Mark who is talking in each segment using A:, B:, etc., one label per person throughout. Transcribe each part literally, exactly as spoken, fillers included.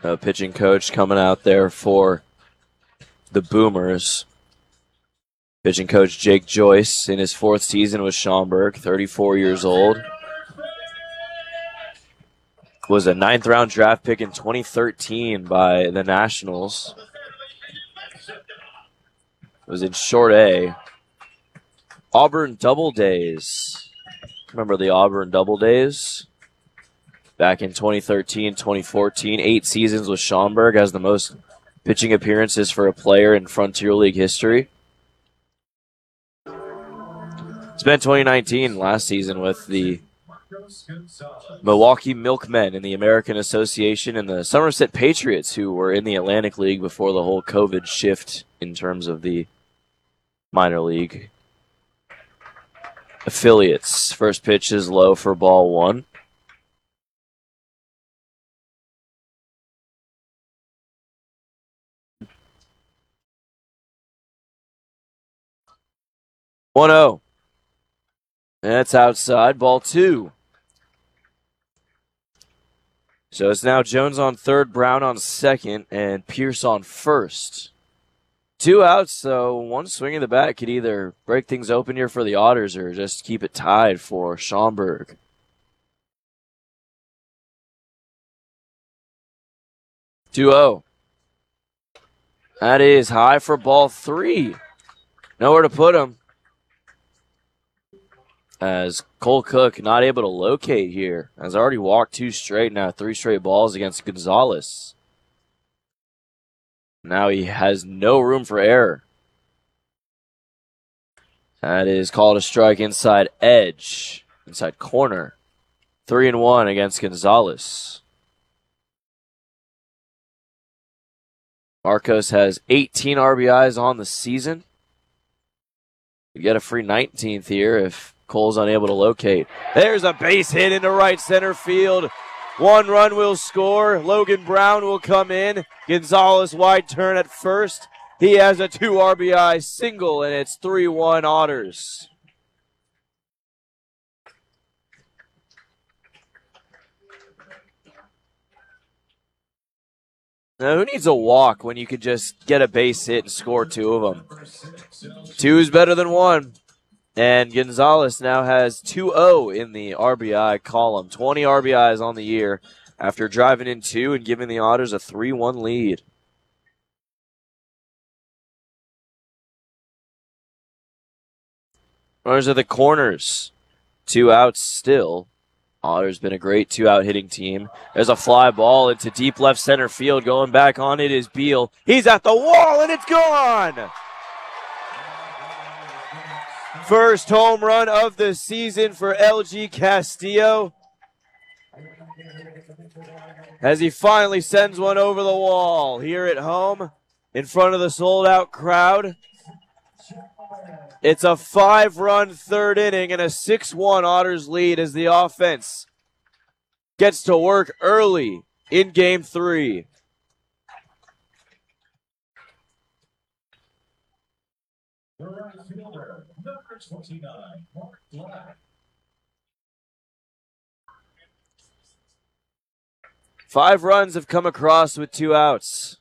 A: uh, pitching coach coming out there for the Boomers. Pitching coach Jake Joyce in his fourth season with Schaumburg, thirty-four years old. Was a ninth round draft pick in twenty thirteen by the Nationals. Was in short A. Auburn Double Days. Remember the Auburn Double Days? Back in twenty thirteen, twenty fourteen, eight seasons with Schaumburg, has the most pitching appearances for a player in Frontier League history. Spent twenty nineteen last season with the Milwaukee Milkmen in the American Association and the Somerset Patriots, who were in the Atlantic League before the whole COVID shift in terms of the minor league affiliates. First pitch is low for ball one. one oh. That's outside, ball two. So it's now Jones on third, Brown on second, and Pierce on first. Two outs, so one swing of the bat could either break things open here for the Otters or just keep it tied for Schaumburg. two oh. That is high for ball three. Nowhere to put him. As Cole Cook not able to locate here. Has already walked two straight now, three straight balls against Gonzalez. Now he has no room for error. That is called a strike inside edge, inside corner. Three and one against Gonzalez. Marcos has eighteen R B Is on the season. You get a free nineteenth here if Cole's unable to locate. There's a base hit into right center field. One run will score. Logan Brown will come in. Gonzalez wide turn at first. He has a two R B I single, and it's three one Otters. Now, who needs a walk when you could just get a base hit and score two of them? Two is better than one. And Gonzalez now has two oh in the R B I column. twenty R B Is on the year after driving in two and giving the Otters a three one lead. Runners at the corners. Two outs still. Otters been a great two-out hitting team. There's a fly ball into deep left center field. Going back on it is Beal. He's at the wall, and it's gone! First home run of the season for L G Castillo, as he finally sends one over the wall here at home in front of the sold-out crowd. It's a five-run third inning and a six one Otters lead as the offense gets to work early in game three. Five runs have come across with two outs.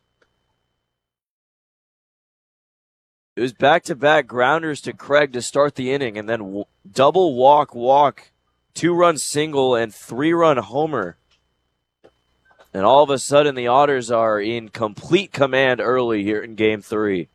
A: It was back-to-back grounders to Craig to start the inning, and then w- double walk, walk, two-run single, and three-run homer. And all of a sudden, the Otters are in complete command early here in game three.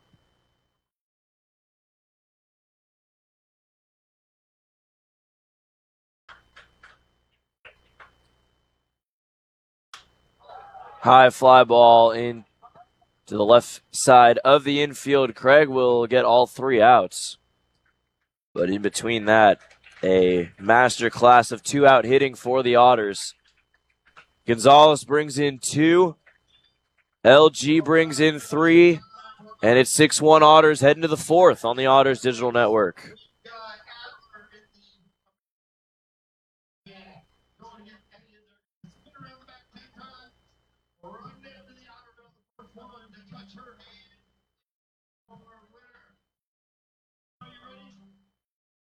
A: High fly ball in to the left side of the infield. Craig will get all three outs. But in between that, a master class of two-out hitting for the Otters. Gonzalez brings in two. L G brings in three. And it's six one Otters heading to the fourth on the Otters Digital Network.